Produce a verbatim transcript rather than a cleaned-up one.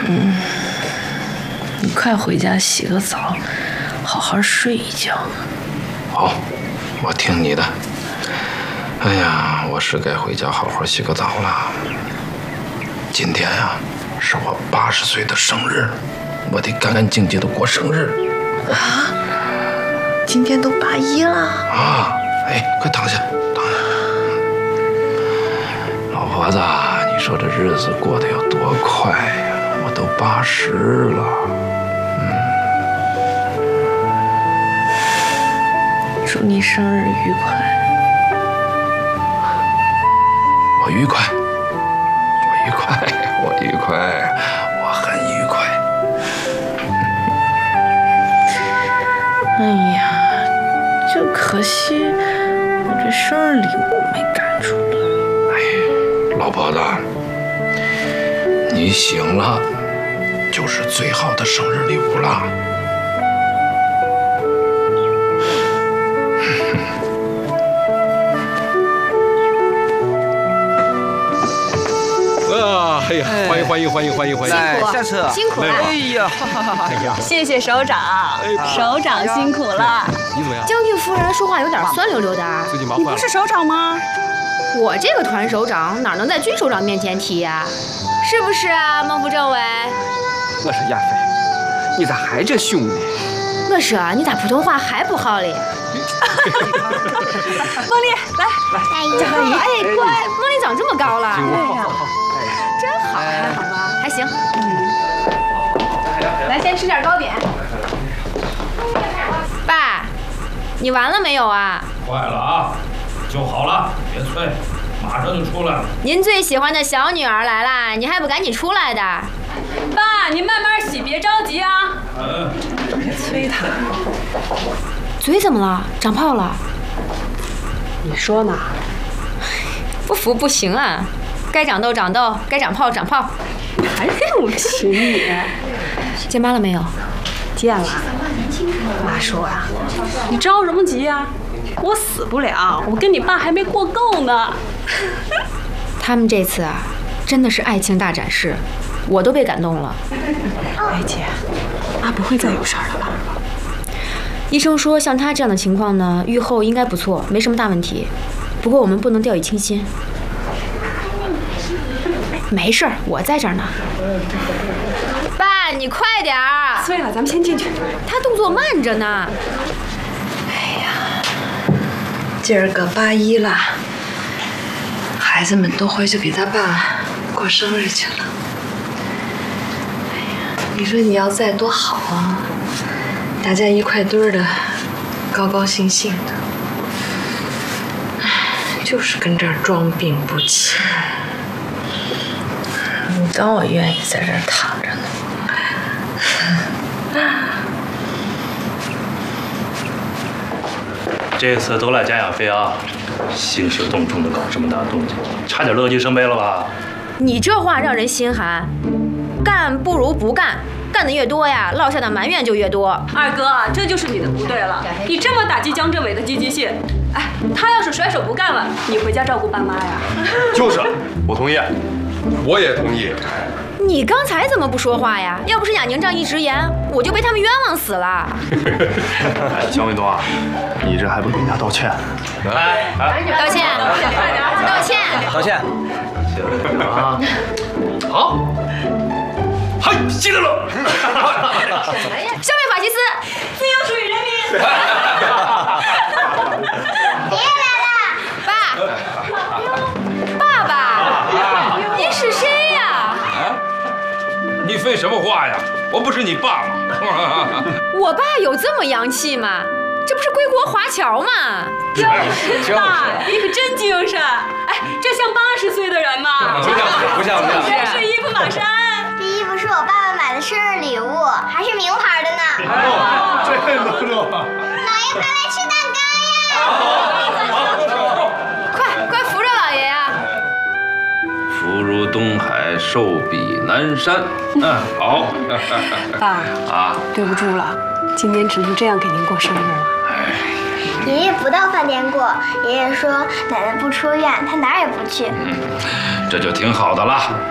嗯，你快回家洗个澡，好好睡一觉。 好，我听你的。哎呀，我是该回家好好洗个澡了。今天呀，是我八十岁的生日，我得干干净净的过生日。 啊？今天都八一了啊！哎，快躺下，躺下。老婆子，你说这日子过得有多快呀？我都八十了。嗯。 祝你生日愉快。 我愉快，我愉快，我愉快，我很愉快。 哎呀，就可惜我这生日礼物没赶出来。 哎，老婆子，你醒了就是最好的生日礼物了。 啊，哎呀，欢迎欢迎欢迎欢迎欢迎！ 来下车， 辛苦了！ 哎呀， 哎呀， 谢谢首长，首长辛苦了。 你怎么样？ 将军夫人说话有点酸溜溜的。 最近忙坏了。 你不是首长吗？ 我这个团首长哪能在军首长面前提呀？是不是啊，孟副政委？ 我说亚飞，你咋还这凶呢？ 我说你咋普通话还不好嘞？ 茉莉，来来， 哎呀，哎，乖，茉莉长这么高了， 对呀， 真好，还好吧？还行。来，先吃点糕点。爸，你完了没有啊？ 快了啊，就好了，别催，马上就出来了。 您最喜欢的小女儿来啦，你还不赶紧出来的？ 爸，您慢慢洗，别着急啊。 嗯， 别催他。 嘴怎么了？长泡了？ 你说呢？ 不服不行啊！该长痘长痘，该长泡长泡。 还入侵你？ 见妈了没有？ 见了。妈说啊，你着什么急啊？我死不了，我跟你爸还没过够呢。 他们这次啊，真的是爱情大展示，我都被感动了。 哎姐，妈不会再有事儿了吧？ 医生说，像他这样的情况呢，愈后应该不错，没什么大问题。不过我们不能掉以轻心。没事儿，我在这儿呢。爸，你快点儿！ 催了，咱们先进去。 他动作慢着呢。 哎呀，今儿个八一了，孩子们都回去给他爸过生日去了。哎呀，你说你要在多好啊！大家一块堆儿的，高高兴兴的。就是跟这儿装病不起。你当我愿意在这儿躺着呢？ 这次都赖贾亚飞啊，兴师动众的搞这么大动静，差点乐极生悲了吧？ 你这话让人心寒。干不如不干，干的越多呀，落下的埋怨就越多。 二哥，这就是你的不对了，你这么打击江政委的积极性。哎，他要是甩手不干了，你回家照顾爸妈呀？ 就是，我同意，我也同意。 你刚才怎么不说话呀？要不是雅宁这样一直言，我就被他们冤枉死了。 哎，姜卫东啊，你这还不给人家道歉？ 来，来， 道歉，道歉， 道歉。 啊，好，嗨，起来了！ 消灭法西斯， 自由属于人民。 爷爷来了，爸，爸爸，您是谁呀？ 你废什么话呀？我不是你爸吗？ 我爸有这么洋气吗？这不是归国华侨吗？ 就是爸，你可真精神！哎，这像八十岁的人吗？ 不像不像不像。 这是伊夫马山。 这衣服是我爸爸买的生日礼物，还是名牌的呢。 哦，这能弄。 老爷快来吃蛋糕呀！ 快快扶着老爷呀！ 福如东海，寿比南山。嗯，好。 爸啊， 对不住了，今天只能这样给您过生日了。 爷爷不到饭店过，爷爷说奶奶不出院，他哪儿也不去。 嗯，这就挺好的了。